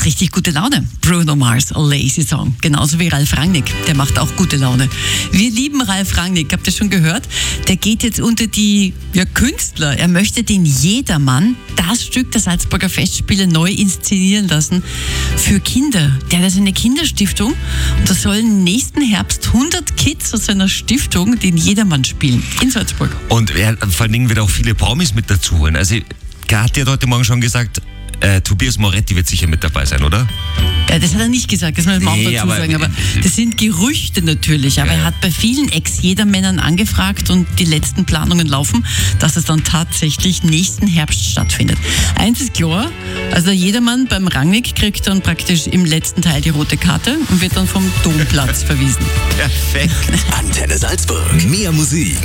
richtig gute Laune. Bruno Mars, A Lazy Song. Genauso wie Ralf Rangnick, der macht auch gute Laune. Wir lieben Ralf Rangnick, habt ihr schon gehört? Der geht jetzt unter die Künstler. Er möchte den Jedermann, das Stück der Salzburger Festspiele, neu inszenieren lassen für Kinder. Der hat also eine Kinderstiftung und da sollen nächsten Herbst 100 Kids aus seiner Stiftung den Jedermann spielen in Salzburg. Und vor allen Dingen wird auch viele Promis mit dazu holen. Also, Kathi hat heute Morgen schon gesagt, Tobias Moretti wird sicher mit dabei sein, oder? Ja, das hat er nicht gesagt, das muss man auch dazu sagen. Aber das sind Gerüchte natürlich. Aber er hat bei vielen Ex-Jedermännern angefragt und die letzten Planungen laufen, dass es dann tatsächlich nächsten Herbst stattfindet. Eins ist klar, also der Jedermann beim Rangnick kriegt dann praktisch im letzten Teil die rote Karte und wird dann vom Domplatz verwiesen. Perfekt. Antenne Salzburg. Mehr Musik.